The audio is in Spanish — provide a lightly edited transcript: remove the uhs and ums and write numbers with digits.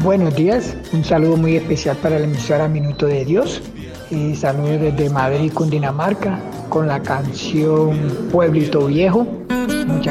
Buenos días, un saludo muy especial para la emisora Minuto de Dios. Y saludos desde Madrid, Cundinamarca, con la canción Pueblito Viejo.